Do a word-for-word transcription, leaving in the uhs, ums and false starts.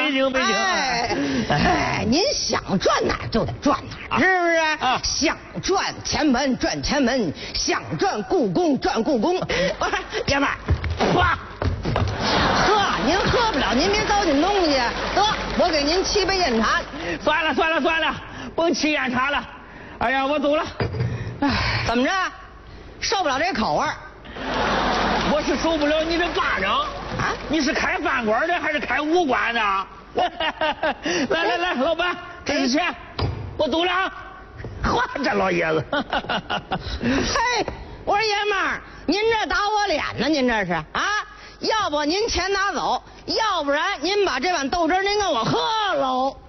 北京北京。 哎哎，您想赚哪儿就得赚哪儿，是不是？啊，想赚前门赚前门，想赚故宫赚故宫。不是，爷们儿，哗，喝，您喝不了，您别糟践东西。得，我给您沏杯酽茶。 算了算了算了，甭沏酽茶了。哎呀，我走了。 哎，怎么着？受不了这口味儿？ 我是受不了你这巴掌啊！你是开饭馆的还是开武馆的？来来来，老板，这是钱，我走了啊！嚯，这老爷子！ 嘿，我说爷们儿，您这打我脸呢？您这是啊？要不您钱拿走，要不然您把这碗豆汁您给我喝喽。